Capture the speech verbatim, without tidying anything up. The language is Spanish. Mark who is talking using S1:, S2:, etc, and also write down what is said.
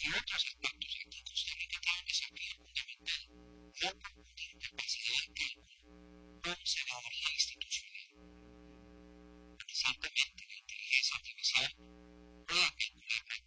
S1: y otros aspectos. Aquí Costa Rica tiene un desafío fundamental, no confundir capacidad de cálculo con sabiduría institucional. Recientemente la inteligencia artificial puede calcular